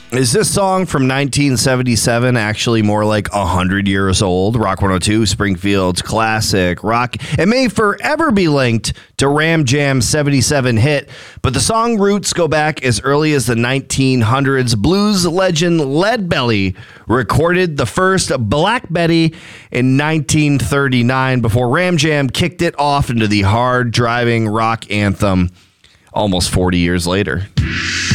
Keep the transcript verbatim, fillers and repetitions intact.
Is this song from nineteen seventy-seven actually more like one hundred years old? Rock one oh two, Springfield's classic rock. It may forever be linked to Ram Jam's seventy-seven hit, but the song roots go back as early as the nineteen hundreds. Blues legend Leadbelly recorded the first Black Betty in nineteen thirty-nine before Ram Jam kicked it off into the hard-driving rock anthem almost forty years later.